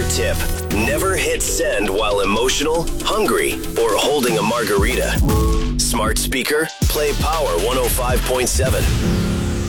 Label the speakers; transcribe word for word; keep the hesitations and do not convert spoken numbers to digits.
Speaker 1: tip. Never hit send while emotional, hungry, or holding a margarita. Smart speaker, play Power one oh five point seven.